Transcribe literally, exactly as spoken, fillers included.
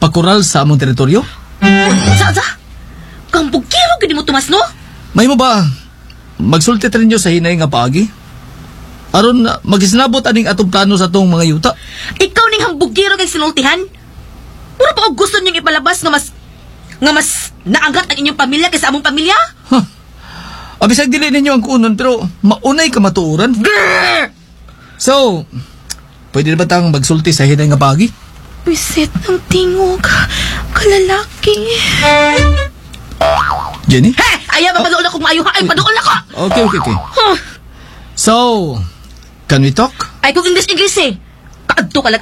pakural sa among teritoryo? Sa, sa? Kang bugiro gini mo, Tomas, no? May mo ba, magsulti rin nyo sa hinay nga paagi? Aron na magisnabot aning atong plano sa tong mga yuta. Ikaw ning hambugiro kay sinultihan? Puro pa og gusto niyong ipalabas nga mas nga mas naangat ang inyong pamilya kaysa among pamilya? Huh. Abisag dili ninyo ang kunon pero maunay ka matuoran. So, pwede na ba tang magsulti sa hinay nga paagi? Bisit ng tingog. Kalalaki. Jenny? Hey! Ayaw ba paduol ako maayo ha? Ay, paduol ako! Okay, okay, okay. Huh. So, can we talk? Ay, kung English-English eh. Kaadto ka lang